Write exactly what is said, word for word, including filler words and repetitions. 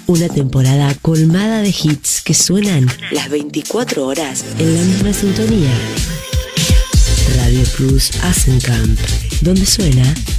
Una temporada colmada de hits que suenan las veinticuatro horas en la misma sintonía. Radio Plus Asencamp, donde suena